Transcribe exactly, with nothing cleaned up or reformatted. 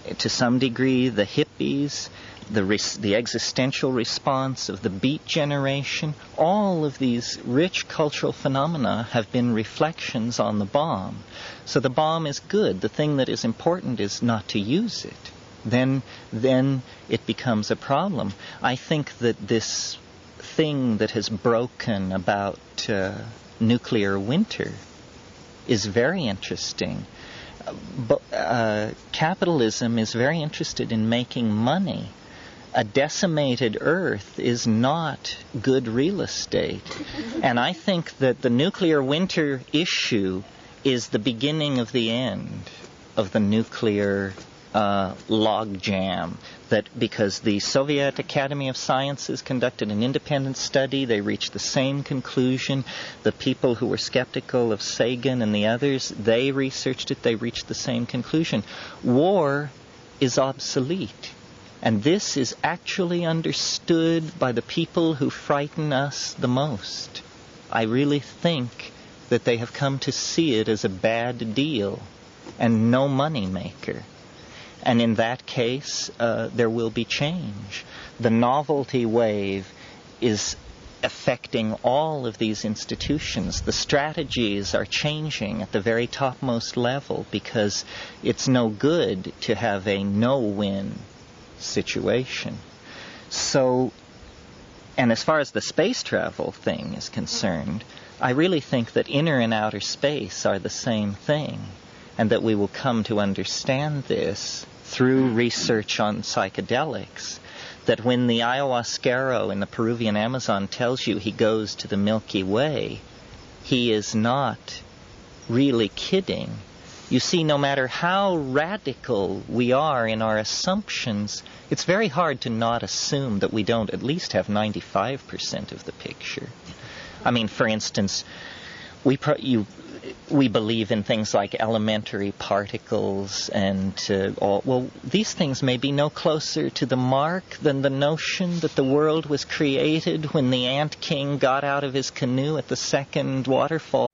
to some degree, the hippies, the res- the existential response of the Beat Generation. All of these rich cultural phenomena have been reflections on the bomb. So the bomb is good. The thing that is important is not to use it. Then, then it becomes a problem. I think that this thing that has broken about uh, nuclear winter is very interesting. Uh, but, uh, capitalism is very interested in making money. A decimated Earth is not good real estate. And I think that the nuclear winter issue is the beginning of the end of the nuclear uh, logjam. That because the Soviet Academy of Sciences conducted an independent study, they reached the same conclusion. The people who were skeptical of Sagan and the others, they researched it, they reached the same conclusion. War is obsolete. And this is actually understood by the people who frighten us the most. I really think that they have come to see it as a bad deal and no money maker. And in that case, uh, there will be change. The novelty wave is affecting all of these institutions. The strategies are changing at the very topmost level because it's no good to have a no-win situation. So, and as far as the space travel thing is concerned, I really think that inner and outer space are the same thing, and that we will come to understand this through research on psychedelics, that when the ayahuasquero in the Peruvian Amazon tells you he goes to the Milky Way, he is not really kidding. You see, no matter how radical we are in our assumptions, it's very hard to not assume that we don't at least have ninety-five percent of the picture. I mean, for instance, we pro- you, we believe in things like elementary particles and uh, all. Well, these things may be no closer to the mark than the notion that the world was created when the ant king got out of his canoe at the second waterfall